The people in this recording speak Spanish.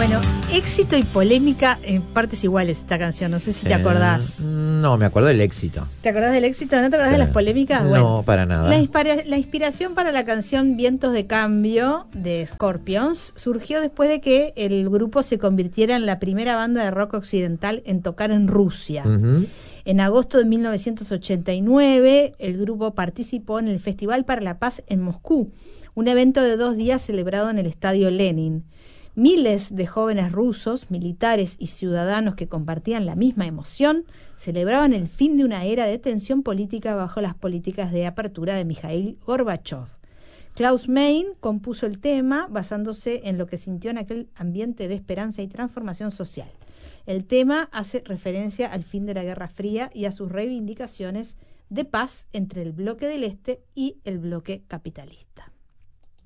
Bueno, éxito y polémica en partes iguales esta canción, no sé si te acordás. No, me acuerdo del éxito. ¿Te acordás del éxito? ¿No te acordás de las polémicas? No, Bueno, para nada. La inspiración para la canción Vientos de Cambio de Scorpions surgió después de que el grupo se convirtiera en la primera banda de rock occidental en tocar en Rusia. Uh-huh. En agosto de 1989, el grupo participó en el Festival para la Paz en Moscú, un evento de 2 días celebrado en el Estadio Lenin. Miles de jóvenes rusos, militares y ciudadanos que compartían la misma emoción celebraban el fin de una era de tensión política bajo las políticas de apertura de Mikhail Gorbachev. Klaus Meine compuso el tema basándose en lo que sintió en aquel ambiente de esperanza y transformación social. El tema hace referencia al fin de la Guerra Fría y a sus reivindicaciones de paz entre el bloque del Este y el bloque capitalista.